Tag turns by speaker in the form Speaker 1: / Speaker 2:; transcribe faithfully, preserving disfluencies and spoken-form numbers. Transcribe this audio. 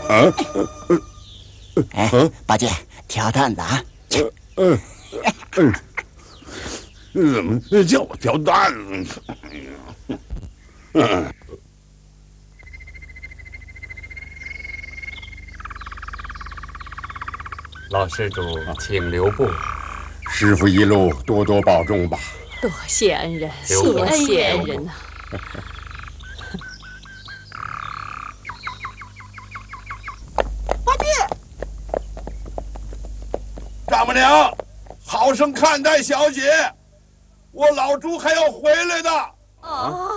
Speaker 1: 啊！
Speaker 2: 哎，八戒，挑担子啊！
Speaker 1: 嗯嗯嗯，怎么叫我挑担子？嗯。
Speaker 3: 老施主，请留步。
Speaker 1: 师傅一路多多保重吧。
Speaker 4: 多谢恩人，
Speaker 3: 多
Speaker 4: 多谢恩人呐！
Speaker 5: 八戒，
Speaker 1: 丈母娘，好生看待小姐，我老猪还要回来的。
Speaker 4: 啊。